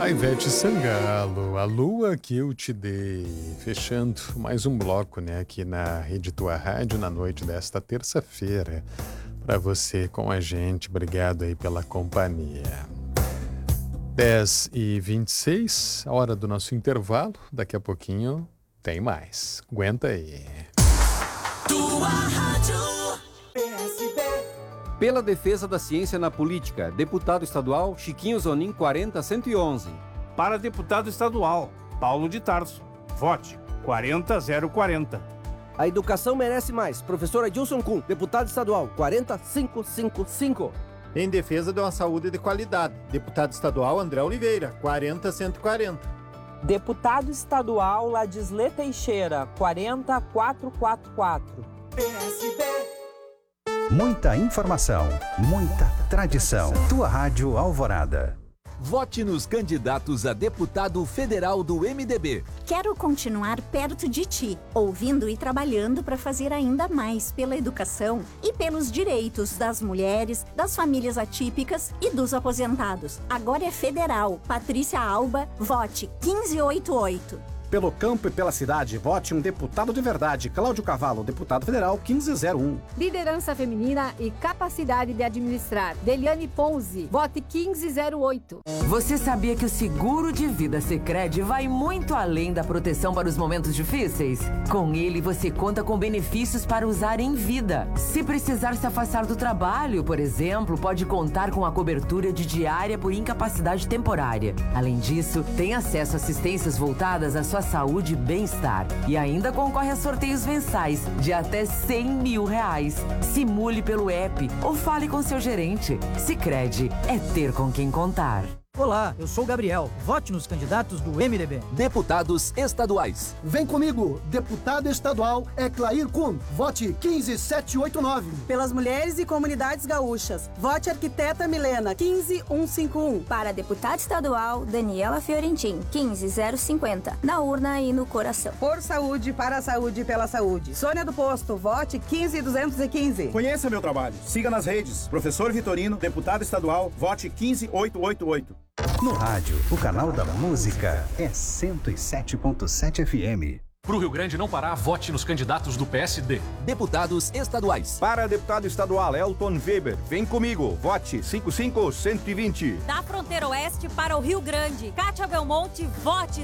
A Ivete Sangalo, a lua que eu te dei, fechando mais um bloco, né, aqui na Rede Tua Rádio na noite desta terça-feira. Para você com a gente, obrigado aí pela companhia. 10h26, a hora do nosso intervalo, daqui a pouquinho tem mais. Aguenta aí. Tua Rádio. Pela defesa da ciência na política, deputado estadual Chiquinho Zonin 40111. Para deputado estadual, Paulo de Tarso. Vote 40040. A educação merece mais. Professor Adilson Kuhn, deputado estadual 40555. Em defesa de uma saúde de qualidade, deputado estadual André Oliveira 40140. Deputado estadual Ladisle Teixeira 40444. PSB. Muita informação, muita tradição. Tua Rádio Alvorada. Vote nos candidatos a deputado federal do MDB. Quero continuar perto de ti, ouvindo e trabalhando para fazer ainda mais pela educação e pelos direitos das mulheres, das famílias atípicas e dos aposentados. Agora é federal. Patrícia Alba, vote 1588. Pelo campo e pela cidade, vote um deputado de verdade. Cláudio Cavalo, deputado federal 1501. Liderança feminina e capacidade de administrar. Deliane Ponzi, vote 1508. Você sabia que o seguro de vida Sicredi vai muito além da proteção para os momentos difíceis? Com ele, você conta com benefícios para usar em vida. Se precisar se afastar do trabalho, por exemplo, pode contar com a cobertura de diária por incapacidade temporária. Além disso, tem acesso a assistências voltadas à sua saúde e bem-estar. E ainda concorre a sorteios mensais de até R$100 mil. Simule pelo app ou fale com seu gerente. Sicredi é ter com quem contar. Olá, eu sou o Gabriel. Vote nos candidatos do MDB. Deputados estaduais. Vem comigo, deputado estadual Eclair Kuhn. Vote 15789. Pelas mulheres e comunidades gaúchas. Vote arquiteta Milena 15151. Para deputado estadual Daniela Fiorentin 15050. Na urna e no coração. Por saúde, para a saúde e pela saúde. Sônia do Posto, vote 15215. Conheça meu trabalho. Siga nas redes. Professor Vitorino, deputado estadual, vote 15888. No rádio, o canal da música é 107.7 FM. Pro Rio Grande não parar, vote nos candidatos do PSD. Deputados estaduais. Para deputado estadual Elton Weber, vem comigo, vote 55120. Da fronteira oeste para o Rio Grande, Cátia Belmonte, vote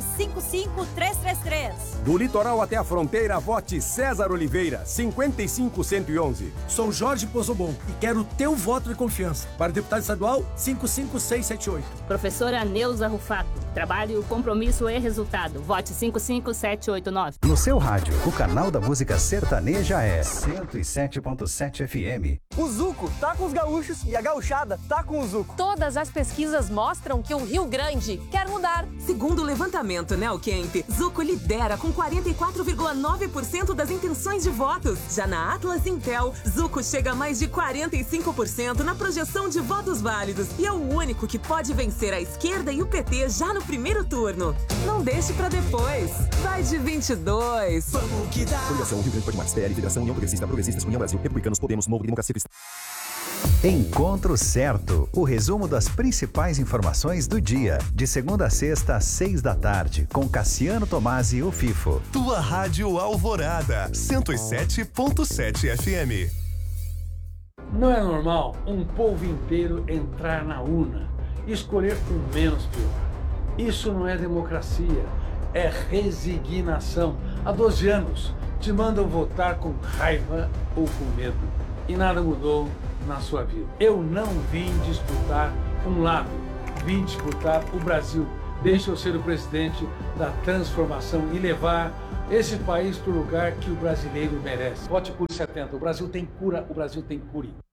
55333. Do litoral até a fronteira, vote César Oliveira, 55111. Sou Jorge Pozobon e quero teu voto de confiança. Para deputado estadual 55678. Professora Neuza Rufato, trabalho, compromisso e resultado. Vote 55789. No seu rádio, o canal da música sertaneja é 107.7 FM. O Zuco tá com os gaúchos e a gauchada tá com o Zuco. Todas as pesquisas mostram que o Rio Grande quer mudar. Segundo o levantamento Neocamp, Zuco lidera com 44,9% das intenções de votos. Já na Atlas Intel, Zuco chega a mais de 45% na projeção de votos válidos e é o único que pode vencer a esquerda e o PT já no primeiro turno. Não deixe pra depois. Vai de 22. Vamos que dá. Coligação Rio Grande Pode Mais, PL, Federação União Progressista, Progressistas, União Brasil, Republicanos, Podemos, Novo, Democracia Cristã. Encontro Certo, o resumo das principais informações do dia, de segunda a sexta às 6 da tarde, com Cassiano Tomasi e o FIFO. Tua Rádio Alvorada, 107.7 FM. Não é normal um povo inteiro entrar na urna e escolher o menos pior. Isso não é democracia, é resignação. Há 12 anos te mandam votar com raiva ou com medo e nada mudou na sua vida. Eu não vim disputar um lado, vim disputar o Brasil. Deixa eu ser o presidente da transformação e levar esse país para o lugar que o brasileiro merece. Vote por 70. O Brasil tem cura, o Brasil tem cure.